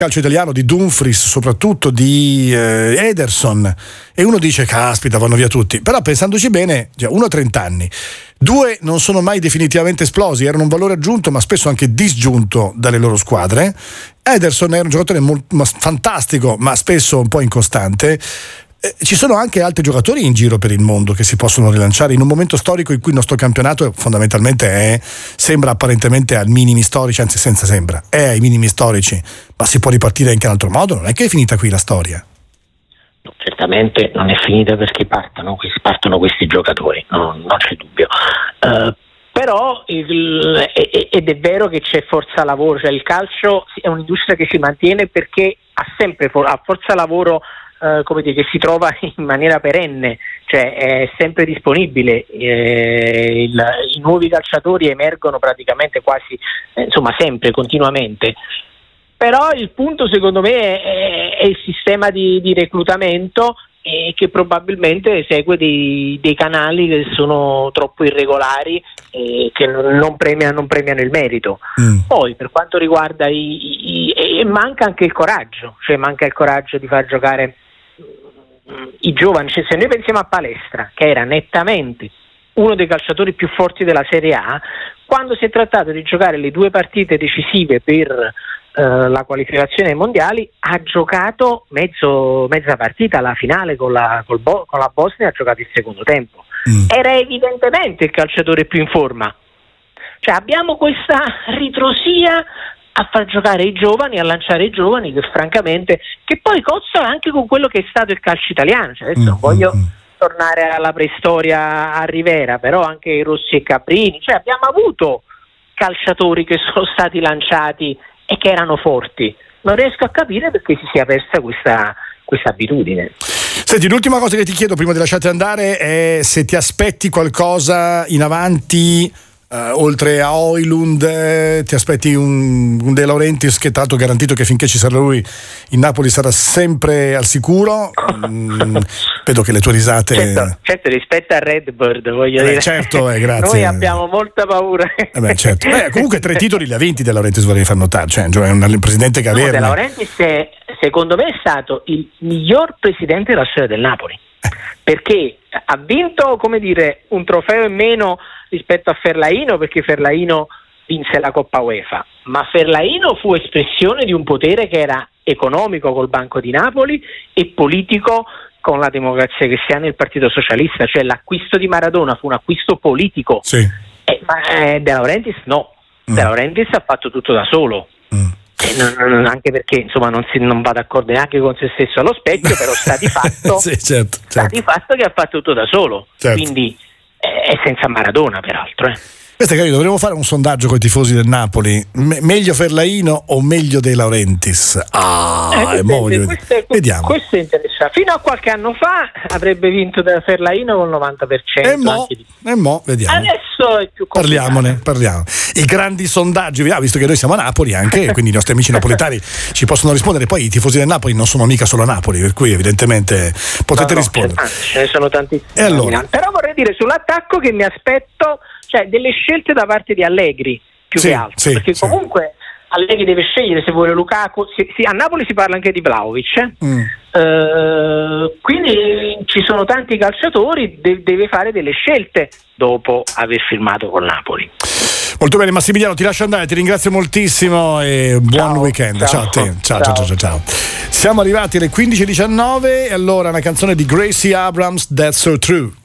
calcio italiano, di Dumfries, soprattutto di Ederson, e uno dice caspita, vanno via tutti, però pensandoci bene, uno ha 30 anni, due non sono mai definitivamente esplosi, erano un valore aggiunto ma spesso anche disgiunto dalle loro squadre. Ederson era un giocatore fantastico ma spesso un po' incostante. Ci sono anche altri giocatori in giro per il mondo che si possono rilanciare in un momento storico in cui il nostro campionato fondamentalmente sembra apparentemente ai minimi storici, anzi è ai minimi storici, ma si può ripartire anche in altro modo, non è che è finita qui la storia. No, certamente non è finita perché partono questi giocatori, non c'è dubbio. Però ed è vero che c'è forza lavoro, cioè il calcio è un'industria che si mantiene perché ha forza lavoro che si trova in maniera perenne, cioè è sempre disponibile, i nuovi calciatori emergono praticamente quasi sempre, continuamente. Però il punto secondo me è il sistema di reclutamento che probabilmente segue dei canali che sono troppo irregolari e che non premiano il merito. Poi per quanto riguarda manca anche il coraggio, di far giocare i giovani. Cioè, se noi pensiamo a Palestra, che era nettamente uno dei calciatori più forti della Serie A, quando si è trattato di giocare le 2 partite decisive per la qualificazione ai mondiali, ha giocato mezza partita, alla finale con la Bosnia ha giocato il secondo tempo. Era evidentemente il calciatore più in forma. Cioè abbiamo questa ritrosia a far giocare i giovani, a lanciare i giovani, che francamente che poi cozza anche con quello che è stato il calcio italiano. Cioè, adesso non voglio tornare alla preistoria a Rivera, però anche i Rossi e Caprini, cioè abbiamo avuto calciatori che sono stati lanciati e che erano forti. Non riesco a capire perché si sia persa questa abitudine. Senti, l'ultima cosa che ti chiedo prima di lasciarti andare è se ti aspetti qualcosa in avanti. Oltre a Højlund, ti aspetti un De Laurentiis che tanto garantito che finché ci sarà lui il Napoli sarà sempre al sicuro. Vedo che le tue risate certo rispetto a Redbird voglio dire certo, grazie. Noi abbiamo molta paura. Certo. Comunque 3 titoli li ha vinti De Laurentiis, vorrei far notare, cioè è un presidente che aveva. De Laurentiis secondo me è stato il miglior presidente della storia del Napoli, perché ha vinto un trofeo in meno rispetto a Ferlaino, perché Ferlaino vinse la Coppa UEFA, ma Ferlaino fu espressione di un potere che era economico col Banco di Napoli e politico con la Democrazia Cristiana e il Partito Socialista, cioè l'acquisto di Maradona fu un acquisto politico, sì. Ma De Laurentiis no, De Laurentiis ha fatto tutto da solo. Anche perché non va d'accordo neanche con se stesso allo specchio, però sta di fatto sì, certo. Sta di fatto che ha fatto tutto da solo, certo. Quindi è senza Maradona peraltro. Questo è carino, dovremmo fare un sondaggio con i tifosi del Napoli, meglio Ferlaino o meglio De Laurentiis? Vediamo. Questo è interessante. Fino a qualche anno fa avrebbe vinto da Ferlaino col 90%. Vediamo. Adesso è più complicato. Parliamo. I grandi sondaggi, visto che noi siamo a Napoli anche, quindi i nostri amici napoletani ci possono rispondere. Poi i tifosi del Napoli non sono mica solo a Napoli, per cui evidentemente potete rispondere. Ce ne sono tantissimi. E allora? Però vorrei dire sull'attacco che mi aspetto, cioè delle scelte da parte di Allegri più che altro, perché comunque Allegri deve scegliere se vuole Lukaku. A Napoli si parla anche di Vlahovic, quindi ci sono tanti calciatori, deve fare delle scelte dopo aver firmato con Napoli. Molto bene Massimiliano, ti lascio andare, ti ringrazio moltissimo e buon weekend. Ciao a te. Ciao. Siamo arrivati alle 15:19 e allora una canzone di Gracie Abrams, That's So True.